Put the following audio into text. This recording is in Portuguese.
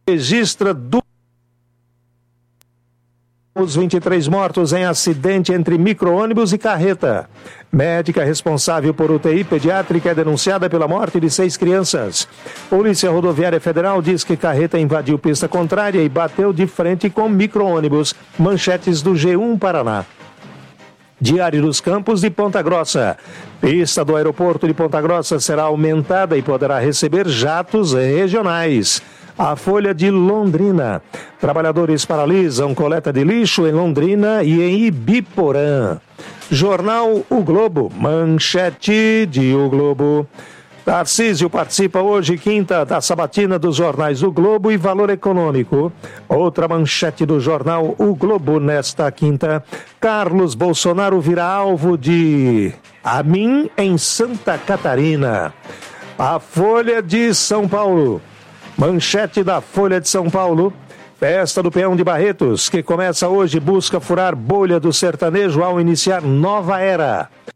registra os 23 mortos em acidente entre micro-ônibus e carreta. Médica responsável por UTI pediátrica é denunciada pela morte de 6 crianças. Polícia Rodoviária Federal diz que carreta invadiu pista contrária e bateu de frente com micro-ônibus. Manchetes do G1 Paraná. Diário dos Campos de Ponta Grossa. Pista do aeroporto de Ponta Grossa será aumentada e poderá receber jatos regionais. A Folha de Londrina. Trabalhadores paralisam coleta de lixo em Londrina e em Ibiporã. Jornal O Globo. Manchete de O Globo. Tarcísio participa hoje, quinta, da sabatina dos jornais O Globo e Valor Econômico. Outra manchete do jornal O Globo nesta quinta. Carlos Bolsonaro virá alvo de AMIN em Santa Catarina. A Folha de São Paulo. Manchete da Folha de São Paulo. Festa do Peão de Barretos, que começa hoje, busca furar bolha do sertanejo ao iniciar nova era.